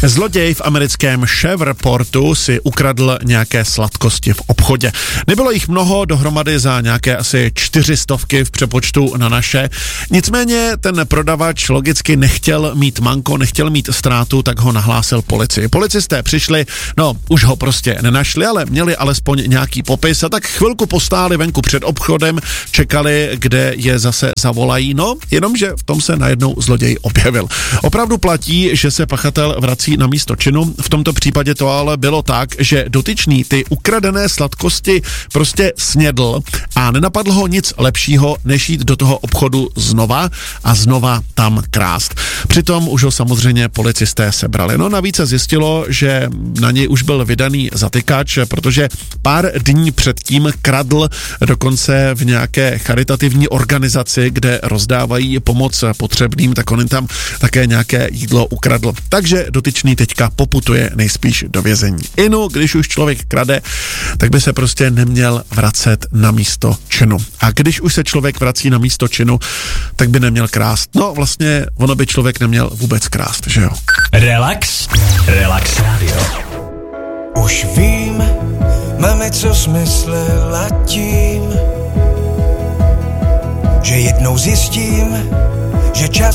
Zloděj v americkém Shreveport si ukradl nějaké sladkosti v obchodě. Nebylo jich mnoho, dohromady za nějaké asi 400 v přepočtu na naše. Nicméně ten prodavač logicky nechtěl mít manko, nechtěl mít ztrátu, tak ho nahlásil policii. Policisté přišli, už ho prostě nenašli, ale měli alespoň nějaký popis a tak chvilku postáli venku před obchodem, čekali, kde je zase zavolají, jenomže v tom se najednou zloděj objevil. Opravdu platí, že se pachatel vrací na místo činu, v tomto případě to ale bylo tak, že dotyčný ty ukradené sladkosti prostě snědl a nenapadlo ho nic lepšího, než jít do toho obchodu znova a znova tam krást. Přitom už ho samozřejmě policisté sebrali. Navíc se zjistilo, že na něj už byl vydaný zatykač, protože pár dní předtím kradl dokonce v nějaké charitativní organizaci, kde rozdávají pomoc potřebným, tak on tam také nějaké jídlo ukradl. Takže dotyčný teďka poputuje nejspíš do vězení. Když už člověk krade, tak by se prostě neměl vracet na místo činu. A když už se člověk vrací na místo činu, tak by neměl krást. Vlastně ono by člověk neměl vůbec krást, že jo? Relax Radio. Už vím, mami, co jsi myslela tím, že jednou zjistím, že čas